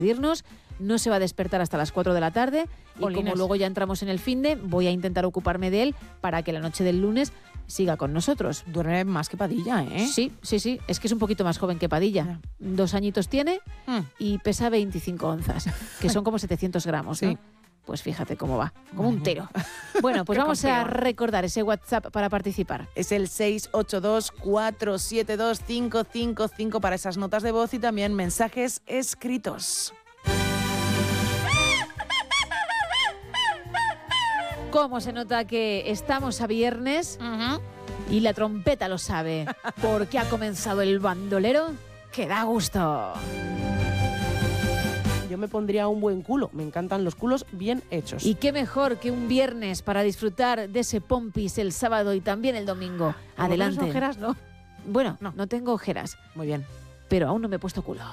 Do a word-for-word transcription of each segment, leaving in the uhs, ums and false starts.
irnos, no se va a despertar hasta las cuatro de la tarde y Polines. Como luego ya entramos en el finde, voy a intentar ocuparme de él para que la noche del lunes siga con nosotros. Duerme más que Padilla, ¿eh? Sí, sí, sí, es que es un poquito más joven que Padilla. Ya. Dos añitos tiene Mm. y pesa veinticinco onzas, que son como setecientos gramos, Sí. ¿no? Pues fíjate cómo va, como un tero. Bueno, pues Qué vamos a campeón. recordar ese WhatsApp para participar. Es el seis ocho dos, cuatro siete dos, cinco cinco cinco para esas notas de voz y también mensajes escritos. ¿Cómo se nota que estamos a viernes? Y la trompeta lo sabe, porque ha comenzado el bandolero que da gusto. Yo me pondría un buen culo. Me encantan los culos bien hechos. Y qué mejor que un viernes para disfrutar de ese pompis el sábado y también el domingo. ¿Por Adelante. qué no ojeras, no? Bueno, No. no, no tengo ojeras, Muy bien. pero aún no me he puesto culo.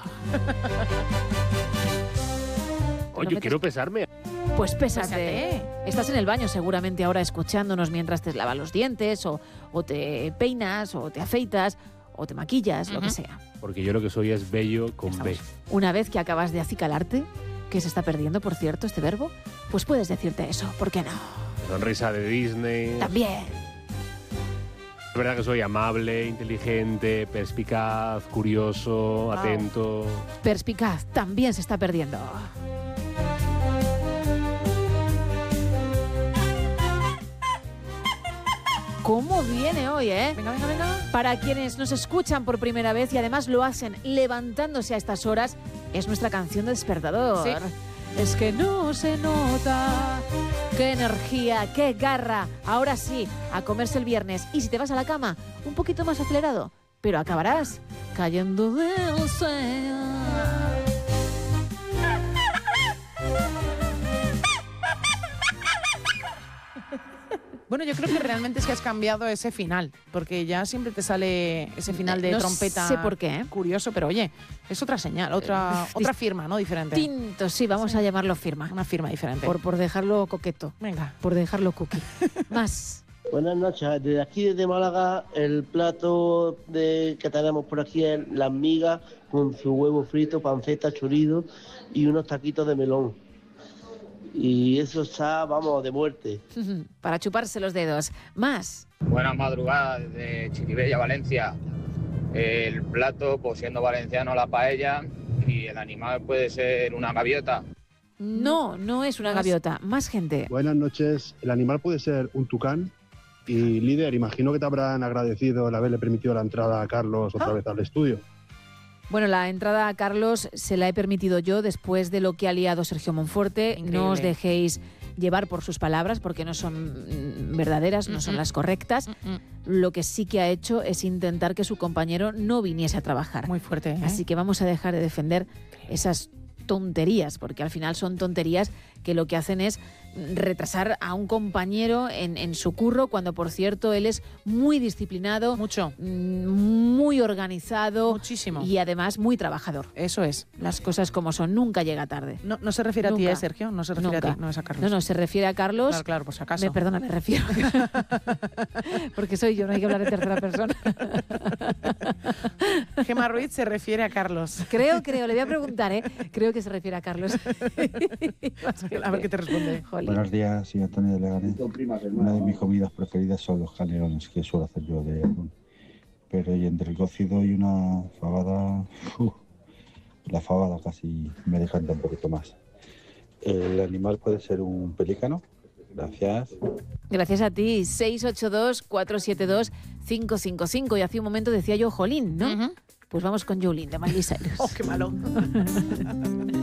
Oye, metes- quiero pesarme. Pues pésate. Pésate. Estás en el baño seguramente ahora escuchándonos mientras te lavas los dientes o, o te peinas o te afeitas o te maquillas, lo que Ujú. sea. Porque yo lo que soy es bello con B. Una vez que acabas de acicalarte, que se está perdiendo, por cierto, este verbo, pues puedes decirte eso, ¿por qué no? Sonrisa de Disney. También. Es verdad que soy amable, inteligente, perspicaz, curioso, atento. Perspicaz también se está perdiendo. ¿Cómo viene hoy, eh? Venga, venga, venga. Para quienes nos escuchan por primera vez y además lo hacen levantándose a estas horas, es nuestra canción de despertador. Sí. Es que no se nota. ¡Qué energía! ¡Qué garra! Ahora sí, a comerse el viernes. Y si te vas a la cama, un poquito más acelerado, pero acabarás cayendo del sueño. Bueno, yo creo que realmente es que has cambiado ese final, porque ya siempre te sale ese final de No trompeta. sé por qué, ¿eh? Curioso, pero oye, es otra señal, otra, Eh, otra dis- firma, ¿no? Diferente. Tinto, sí, vamos a llamarlo firma. Una firma diferente. Por, por dejarlo coqueto, Venga. por dejarlo cookie. Más. Buenas noches, desde aquí desde Málaga el plato de, que tenemos por aquí es las migas con su huevo frito, panceta, chorizo y unos taquitos de melón. Y eso está, vamos, de muerte. Para chuparse los dedos. Más. Buenas madrugadas desde Chiribella, Valencia. El plato, pues siendo valenciano, la paella, y el animal puede ser una gaviota. No, no es una gaviota. Más gente. Buenas noches. El animal puede ser un tucán. Y líder, imagino que te habrán agradecido el haberle permitido la entrada a Carlos otra Ah. vez al estudio. Bueno, la entrada a Carlos se la he permitido yo después de lo que ha liado Sergio Monforte. Increíble. No os dejéis llevar por sus palabras porque no son mm, verdaderas, no son Mm-mm. las correctas. Mm-mm. Lo que sí que ha hecho es intentar que su compañero no viniese a trabajar. Muy fuerte, ¿eh? Así que vamos a dejar de defender esas tonterías, porque al final son tonterías que lo que hacen es retrasar a un compañero en, en su curro, cuando por cierto él es muy disciplinado, Mucho. mm, muy organizado Muchísimo. y además muy trabajador. Eso es. Las cosas como son, nunca llega tarde. No, no se refiere a ti, Nunca. ¿eh, Sergio? No se refiere Nunca. a ti, no es a Carlos. No, no, se refiere a Carlos. Claro, claro, por si acaso. Me, perdona, me refiero. Porque soy yo, no hay que hablar en tercera persona. Gemma Ruiz se refiere a Carlos. Creo, creo, le voy a preguntar, ¿eh? Creo que se refiere a Carlos. A ver qué te responde. Jolín. Buenos días, soy Antonio de Leganés. Una de mis comidas preferidas son los canelones que suelo hacer yo de atún. Pero y entre el cocido y una fabada, uf, la fabada casi me decanta un poquito más. El animal puede ser un pelícano. Gracias. Gracias a ti. seis ocho dos, cuatro siete dos, cinco cinco cinco. Y hace un momento decía yo, jolín, ¿no? Ujú. Pues vamos con Jolín de Miley Cyrus. Oh, qué malo.